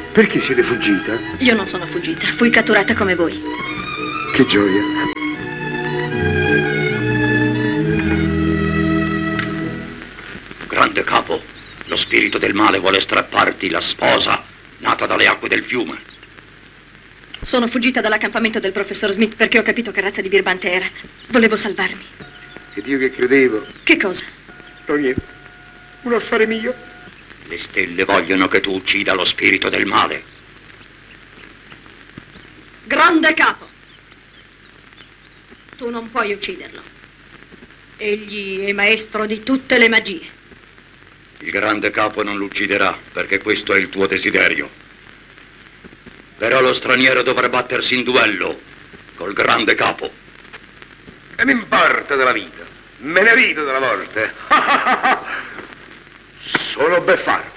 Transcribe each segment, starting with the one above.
Perché siete fuggita? Io non sono fuggita, fui catturata come voi. Che gioia. Grande capo, lo spirito del male vuole strapparti la sposa nata dalle acque del fiume. Sono fuggita dall'accampamento del professor Smith perché ho capito che razza di birbante era. Volevo salvarmi. Ed io che credevo. Che cosa? No, niente. Un affare mio. Le stelle vogliono che tu uccida lo spirito del male. Grande capo! Tu non puoi ucciderlo. Egli è maestro di tutte le magie. Il grande capo non lo ucciderà, perché questo è il tuo desiderio. Però lo straniero dovrà battersi in duello col grande capo. E mi importa della vita. Me ne rido della morte. Sono beffardo.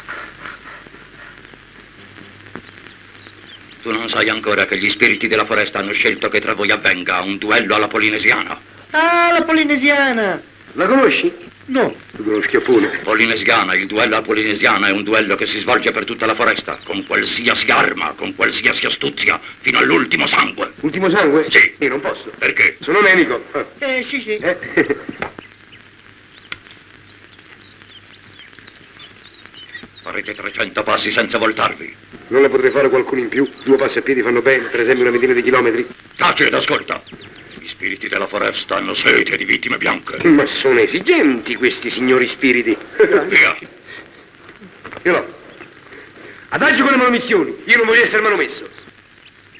Tu non sai ancora che gli spiriti della foresta hanno scelto che tra voi avvenga un duello alla polinesiana. Ah, la polinesiana! La conosci? No. Uno schiaffone. Polinesiana, il duello alla polinesiana è un duello che si svolge per tutta la foresta, con qualsiasi arma, con qualsiasi astuzia, fino all'ultimo sangue. Ultimo sangue? Sì. Io non posso. Perché? Sono nemico. Sì. Farete 300 passi senza voltarvi. Non ne potrei fare qualcuno in più? 2 passi a piedi fanno bene, per esempio una ventina di chilometri. Taci ed ascolta. Gli spiriti della foresta hanno sete di vittime bianche. Ma sono esigenti questi signori spiriti. Via. Io no. Adagio con le manomissioni. Io non voglio essere manomesso.